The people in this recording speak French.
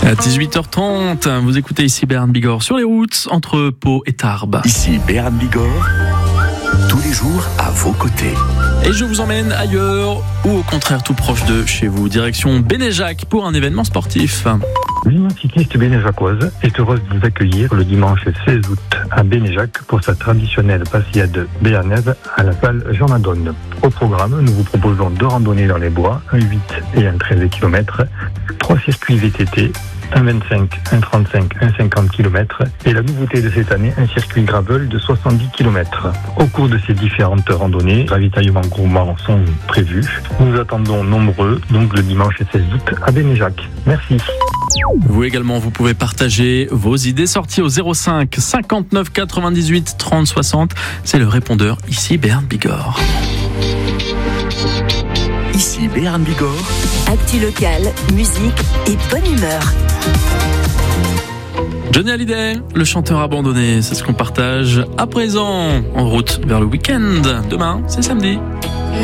À 18h30, vous écoutez ici Béarn Bigorre sur les routes entre Pau et Tarbes. Ici Béarn Bigorre, tous les jours à vos côtés. Et je vous emmène ailleurs ou au contraire tout proche de chez vous. Direction Bénéjac pour un événement sportif. L'Union cycliste bénéjacoise est heureuse de vous accueillir le dimanche 16 août à Bénéjac pour sa traditionnelle passade béarnaise à la salle Jean Madone. Au programme, nous vous proposons 2 randonnées dans les bois, un 8 et un 13 km, 3 circuits VTT, un 25, un 35, un 50 km et la nouveauté de cette année, un circuit gravel de 70 km. Au cours de ces différentes randonnées, ravitaillements gourmands sont prévus. Nous attendons nombreux, donc le dimanche 16 août à Bénéjac. Merci. Vous également, vous pouvez partager vos idées sorties au 05 59 98 30 60. C'est le répondeur ici Béarn Bigorre. Ici Béarn Bigorre. Actu locale, musique et bonne humeur. Johnny Hallyday, le chanteur abandonné, c'est ce qu'on partage à présent en route vers le week-end. Demain, c'est samedi.